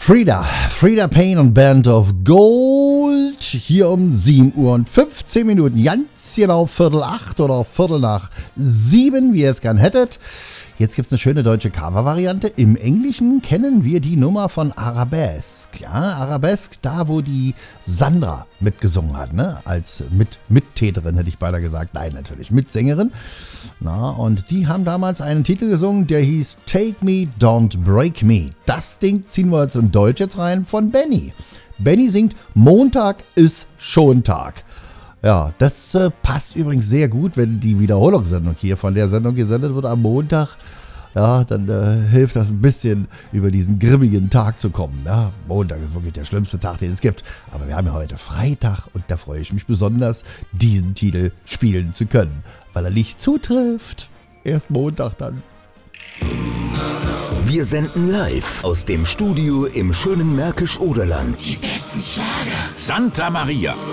Frida Payne und Band of Gold. Hier um 7 Uhr und 15 Minuten. Ganz genau 7:45 oder 7:15, wie ihr es gern hättet. Jetzt gibt es eine schöne deutsche Cover-Variante. Im Englischen kennen wir die Nummer von Arabesque. Ja, Arabesque, da wo die Sandra mitgesungen hat, ne? Als Mittäterin hätte ich beinahe gesagt. Nein, natürlich Mitsängerin. Na, und die haben damals einen Titel gesungen, der hieß Take Me, Don't Break Me. Das Ding ziehen wir in Deutsch jetzt rein von Benny. Benny singt Montag ist schon Tag. Ja, das passt übrigens sehr gut, wenn die Wiederholungssendung hier von der Sendung gesendet wird am Montag. Ja, dann hilft das ein bisschen, über diesen grimmigen Tag zu kommen. Ja, Montag ist wirklich der schlimmste Tag, den es gibt. Aber wir haben ja heute Freitag und da freue ich mich besonders, diesen Titel spielen zu können. Weil er nicht zutrifft. Erst Montag dann. Wir senden live aus dem Studio im schönen Märkisch-Oderland. Die besten Schlager. Santa Maria.